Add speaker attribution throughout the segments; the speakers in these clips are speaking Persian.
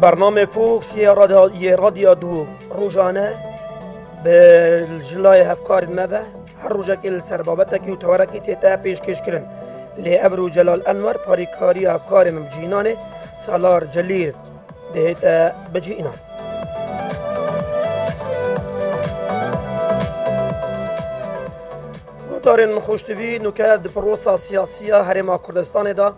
Speaker 1: برنامه فوکس یه رادیو دو روزانه به جلای هفکار مبه هر روزه که سربابته و تورکی تیتا پیشکش کرن لی ابرو جلال انور پاریکاری هفکار مبجینانه سالار جلیر دهیتا بجینان دارین خوشتوی نوکه پروسا سیاسی هرما کردستان دا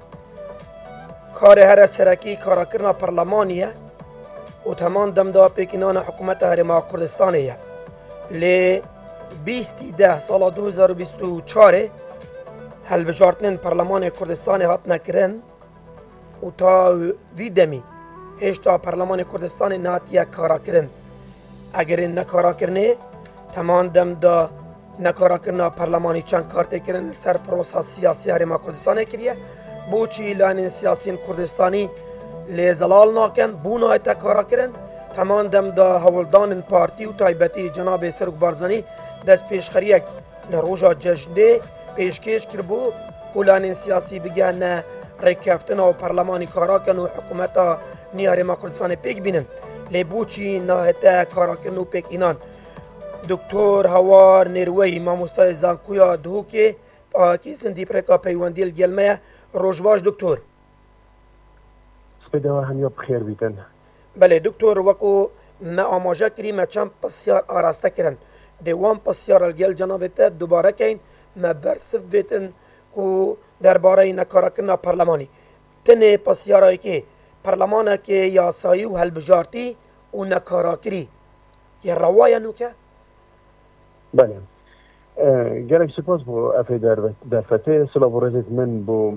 Speaker 1: کار هر سرکی کارکرنا پرلمانیه و تمام دم دا پیکنان حکومت هرما کردستانیه لی 20 سال 2024 هل بجارتنین پرلمان کردستان هات نکرن و تا ویدمی هشتا پرلمان کردستان ناتیه کارا کرن اگر این نکارا کرنه تمام دم دا نکارا کرنا پرلمانی چند کارته کرن سر پروسا سیاسی هرما کردستان کریه بوچی لانین سیاسین کردستانی لی زلال ناکن بونا ایتا کارا کرن تمام دم دا هولدان پارتی و تایبتی جناب سرک بارزانی دست پیشخریک لروژا جشنده پیشکش کربو و لانین سیاسی بگه نه ریکفتن و پرلمانی کارا کن و حکومتا نیاره ما کردستان پیک بینن لی بوچی ناهتا کارا کن و پیک اینان دکتر هوار نیروی ماموستای زانکویا دهو که پاکی سندی پرکا پیواندیل گلمه روشباش دکتر
Speaker 2: سپیده و همیا بخیر بیتن
Speaker 1: بله دکتر وکو ما آماجه کری ما چند پسیار آراسته کرن دوام پسیار الگل جنابتا دوباره کین ما برسف بیتن کو درباره نکارا کرنا پرلمانی تنه پسیارایی که پرلمانه که یاسایی و هلبجارتی و نکارا کری یه روایه نوکه؟
Speaker 2: بله گرک سپاس بو افی در فتح سلام ورزت من بو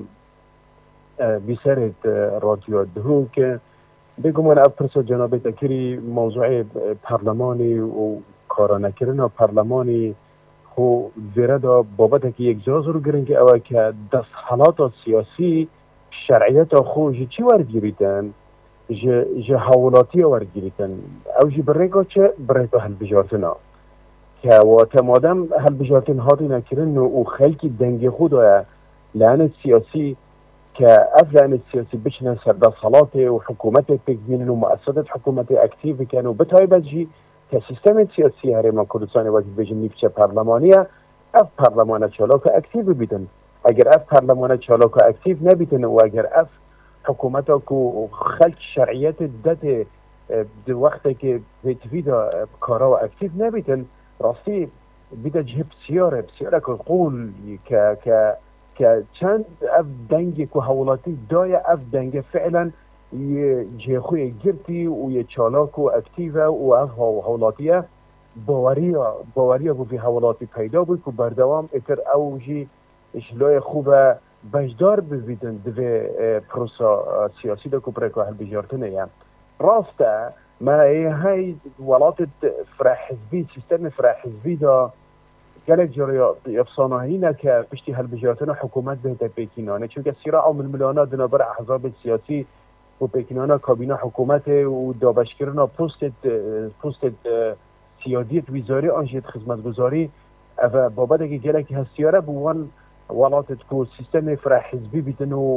Speaker 2: بیسرت رادیو دهو که بگو من افرسو جنابه تکری موضوع پرلمانی و کارا نکرنا پرلمانی خو زیره دا بابت که یک جاز رو گرن که اوه که دست حالات سیاسی شرعیت خو چی ورگیریتن جه حوالاتی ورگیریتن او جی برنگا چه برنگا هل بجارتنا که و تمادم هل بجارتن هاتی نکرن و خلکی دنگ خود لعنت سیاسی که افلان السياسي بشنا سردا صلاته وحكومته تجمين ومؤسسات حكومته اكتيف كانوا بتايبه جي كسيستم سياسي هرما كردستان وقت بيجن نيفشه برلمانيه اف برلمان چالاك اكتيف بيدن اگر اف برلمان چالاك اكتيف نبيتن واگر اف حكومته كو خلق شرعيات دت دو وقت که بتفيدا كارا اكتيف نبيتن راسي بيدا جهب سياره که قول که چند اف دنگ که حوالاتی دای اف دنگ فعلا یه جهخوی گرتی و یه چالاک و اکتیوه و اف حولاتیه باوریا بو فی حوالاتی پیدا بود که بردوام اتر اوجی اشلای خوبه بجدار ببیدن دوی پروسا سیاسی دا که برکا هل بجارتنه یم راسته ما های ولات فرحزبی سیستم فرحزبی دا گلک جریا افسانه‌ای که پشتی هل بجارتن حکومت به پیکینانه چون که صراع من ملانا دنابر احزاب سیاسی و پیکینانه کابینه حکومت و دابشکرنا پست سیادیت وزاری آنجیت خدمتگزاری و بابت که گلک هستیاره بوان ولات کو سیستم فرح حزبی بیتن و